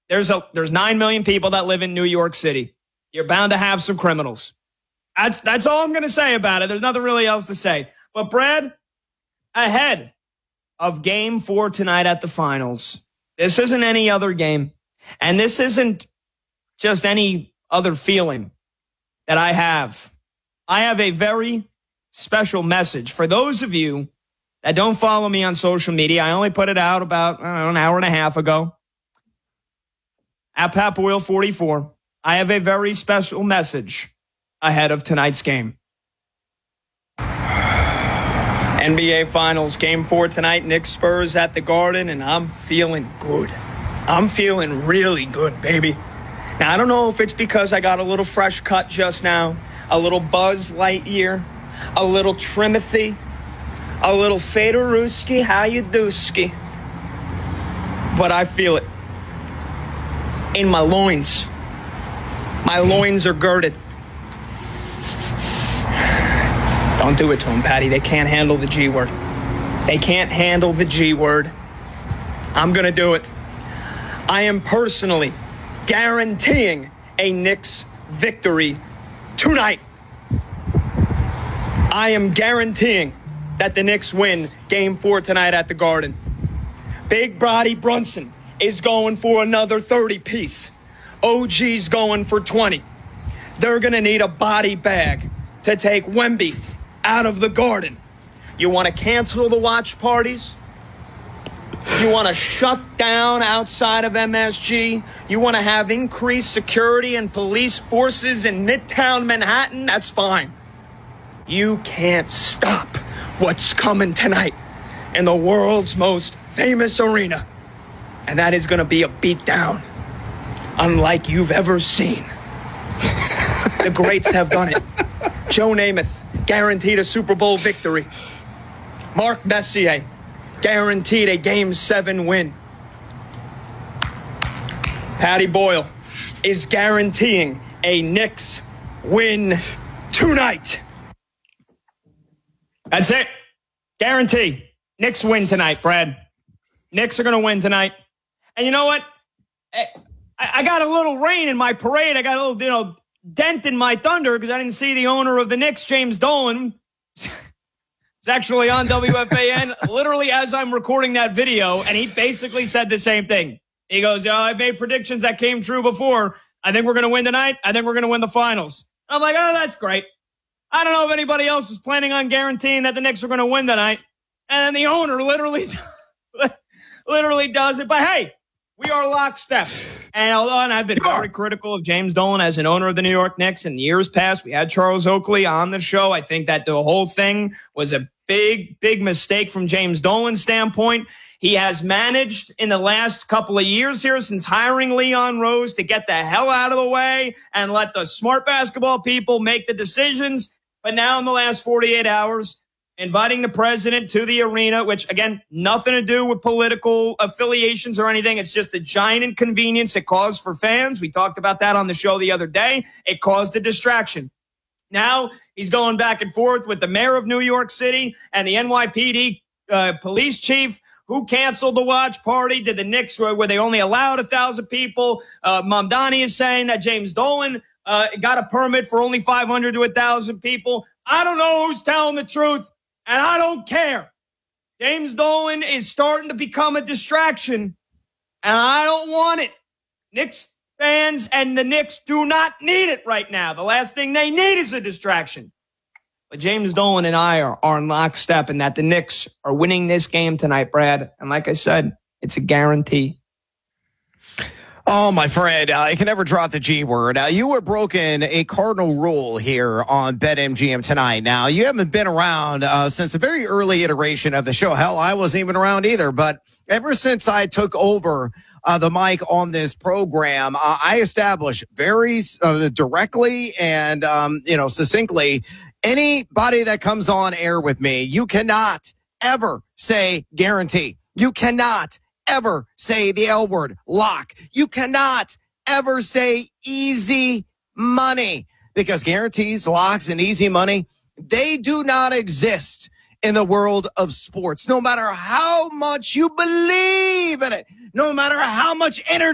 There's 9 million people that live in New York City. You're bound to have some criminals. That's all I'm going to say about it. There's nothing really else to say. But Brad, ahead of Game 4 tonight at the finals, this isn't any other game, and this isn't just any other feeling that I have. I have a very special message for those of you that don't follow me on social media. I only put it out about an hour and a half ago. At PapWheel44, I have a very special message ahead of tonight's game. NBA Finals, Game 4 tonight, Knicks Spurs at the Garden, and I'm feeling good. I'm feeling really good, baby. Now, I don't know if it's because I got a little fresh cut just now, a little Buzz Lightyear, a little Trimothy, a little Fedorowski, how you do-ski? But I feel it in my loins. My loins are girded. Don't do it to them, Patty. They can't handle the G word. They can't handle the G word. I'm going to do it. I am personally guaranteeing a Knicks victory tonight. I am guaranteeing that the Knicks win Game 4 tonight at the Garden. Big Brodie Brunson is going for another 30-piece. OG's going for 20. They're going to need a body bag to take Wemby out of the Garden. You want to cancel the watch parties? You want to shut down outside of MSG? You want to have increased security and police forces in Midtown Manhattan? That's fine. You can't stop what's coming tonight in the world's most famous arena. And that is going to be a beatdown unlike you've ever seen. The greats have done it. Joe Namath guaranteed a Super Bowl victory. Mark Messier guaranteed a Game 7 win. Patty Boyle is guaranteeing a Knicks win tonight. That's it. Guarantee. Knicks win tonight, Brad. Knicks are going to win tonight. And you know what? I got a little rain in my parade. I got a little, dent in my thunder because I didn't see the owner of the Knicks, James Dolan. It's actually on WFAN literally as I'm recording that video, and he basically said the same thing. He goes, I made predictions that came true before. I think we're going to win tonight. I think we're going to win the finals. I'm like, oh, that's great. I don't know if anybody else is planning on guaranteeing that the Knicks are going to win tonight. And then the owner literally does it. But hey, we are lockstep. And although I've been very critical of James Dolan as an owner of the New York Knicks in years past, we had Charles Oakley on the show. I think that the whole thing was a big mistake from James Dolan's standpoint. He has managed in the last couple of years here since hiring Leon Rose to get the hell out of the way and let the smart basketball people make the decisions. But now in the last 48 hours, inviting the president to the arena, which, again, nothing to do with political affiliations or anything. It's just a giant inconvenience it caused for fans. We talked about that on the show the other day. It caused a distraction. Now he's going back and forth with the mayor of New York City and the NYPD police chief who canceled the watch party. Did the Knicks, where they only allowed 1,000 people? Mamdani is saying that James Dolan got a permit for only 500 to 1,000 people. I don't know who's telling the truth, and I don't care. James Dolan is starting to become a distraction, and I don't want it. Knicks fans and the Knicks do not need it right now. The last thing they need is a distraction. But James Dolan and I are in lockstep in that the Knicks are winning this game tonight, Brad. And like I said, it's a guarantee. Oh, my friend, I can never drop the G word. You were broken a cardinal rule here on BetMGM tonight. Now, you haven't been around since a very early iteration of the show. Hell, I wasn't even around either. But ever since I took over the mic on this program, I established very directly and, succinctly, anybody that comes on air with me, you cannot ever say guarantee. You cannot ever say the L word, lock. You cannot ever say easy money, because guarantees, locks, and easy money, they do not exist in the world of sports. No matter how much you believe in it, no matter how much energy